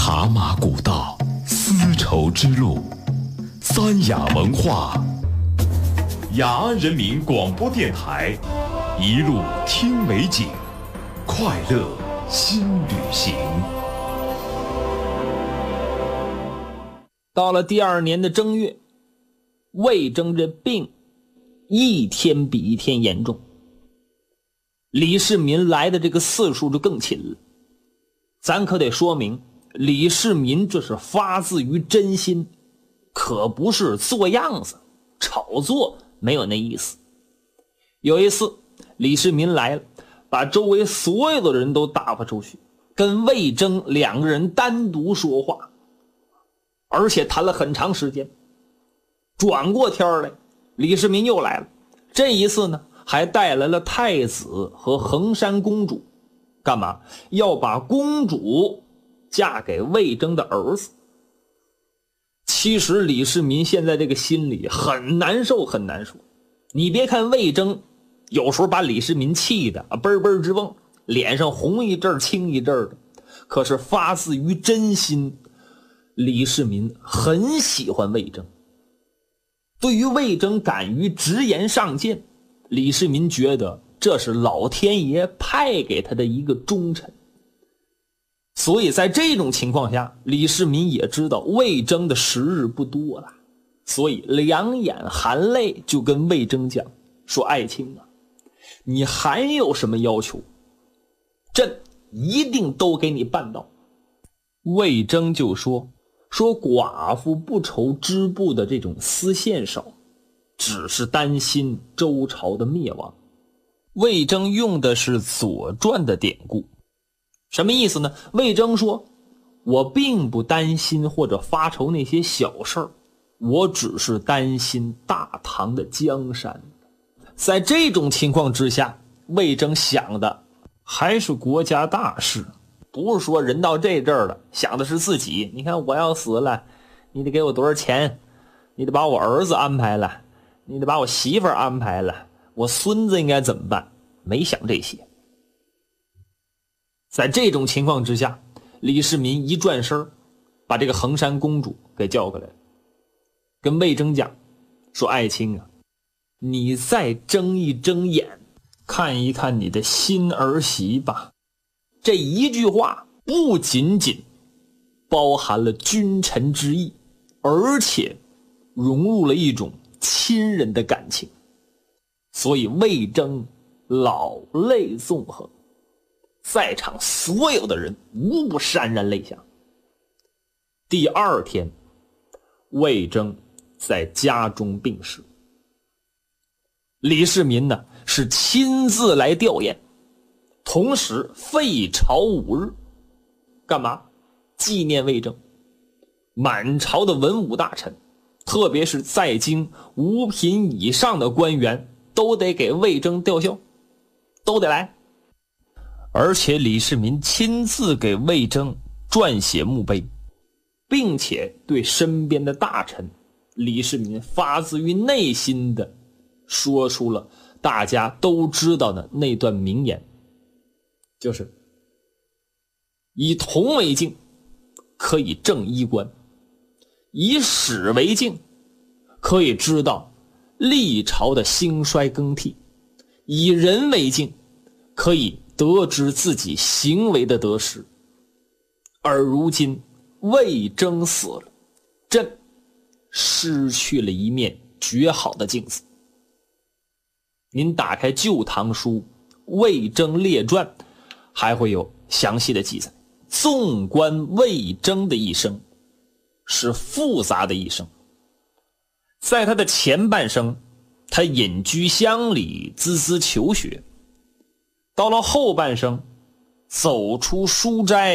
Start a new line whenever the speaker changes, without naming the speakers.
茶马古道，丝绸之路，三雅文化，雅安人民广播电台，一路听美景，快乐新旅行。
到了第二年的正月，魏征这病一天比一天严重，李世民来的这个次数就更勤了。咱可得说明，李世民这是发自于真心，可不是做样子炒作，没有那意思。有一次李世民来了，把周围所有的人都打发出去，跟魏征两个人单独说话，而且谈了很长时间。转过天来，李世民又来了，这一次呢还带来了太子和衡山公主。干嘛？要把公主嫁给魏征的儿子。其实李世民现在这个心里很难受，很难受。你别看魏征有时候把李世民气的嘣嘣直蹦，脸上红一阵青一阵的，可是发自于真心，李世民很喜欢魏征。对于魏征敢于直言上谏，李世民觉得这是老天爷派给他的一个忠臣。所以在这种情况下，李世民也知道魏征的时日不多了，所以两眼含泪就跟魏征讲说，爱卿啊，你还有什么要求，朕一定都给你办到。魏征就说寡妇不愁织布的这种丝线少，只是担心周朝的灭亡。魏征用的是《左传》的典故，什么意思呢？魏征说，我并不担心或者发愁那些小事儿，我只是担心大唐的江山。在这种情况之下，魏征想的还是国家大事，不是说人到这阵儿了想的是自己。你看我要死了，你得给我多少钱，你得把我儿子安排了，你得把我媳妇儿安排了，我孙子应该怎么办？没想这些。在这种情况之下，李世民一转身把这个衡山公主给叫过来了，跟魏征讲说，爱卿啊，你再睁一睁眼，看一看你的新儿媳吧。这一句话不仅仅包含了君臣之意，而且融入了一种亲人的感情。所以魏征老泪纵横，在场所有的人无不潸然泪下。第二天，魏征在家中病逝。李世民呢是亲自来吊唁，同时废朝5日，干嘛？纪念魏征。满朝的文武大臣，特别是在京5品以上的官员，都得给魏征吊孝，都得来。而且李世民亲自给魏征撰写墓碑，并且对身边的大臣，李世民发自于内心的说出了大家都知道的那段名言，就是以铜为镜，可以正衣冠；以史为镜，可以知道历朝的兴衰更替；以人为镜，可以得知自己行为的得失。而如今魏征死了，朕失去了一面绝好的镜子。您打开《旧唐书·魏征列传》，还会有详细的记载。纵观魏征的一生，是复杂的一生。在他的前半生，他隐居乡里，孜孜求学；到了后半生，走出书斋，